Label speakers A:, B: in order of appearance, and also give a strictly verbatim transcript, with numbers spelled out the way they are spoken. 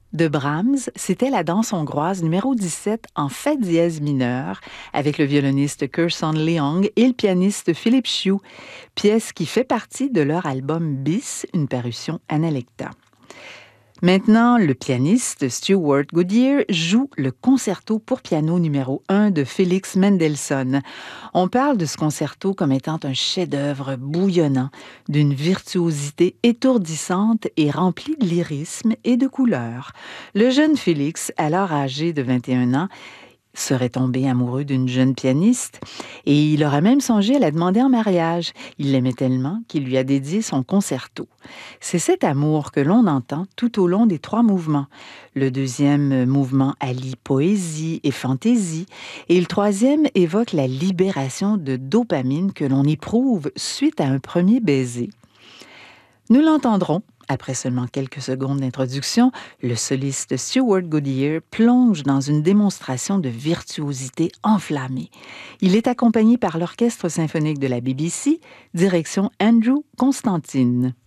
A: De Brahms, c'était la danse hongroise numéro dix-sept en fa dièse mineur avec le violoniste Kirsan Leong et le pianiste Philippe Chiu, pièce qui fait partie de leur album Bis, une parution Analecta. Maintenant, le pianiste Stewart Goodyear joue le concerto pour piano numéro un de Félix Mendelssohn. On parle de ce concerto comme étant un chef-d'œuvre bouillonnant, d'une virtuosité étourdissante et rempli de lyrisme et de couleurs. Le jeune Félix, alors âgé de vingt et un ans, serait tombé amoureux d'une jeune pianiste et il aura même songé à la demander en mariage. Il l'aimait tellement qu'il lui a dédié son concerto. C'est cet amour que l'on entend tout au long des trois mouvements. Le deuxième mouvement allie poésie et fantaisie et le troisième évoque la libération de dopamine que l'on éprouve suite à un premier baiser. Nous l'entendrons. Après seulement quelques secondes d'introduction, le soliste Stewart Goodyear plonge dans une démonstration de virtuosité enflammée. Il est accompagné par l'Orchestre symphonique de la B B C, direction Andrew Constantine.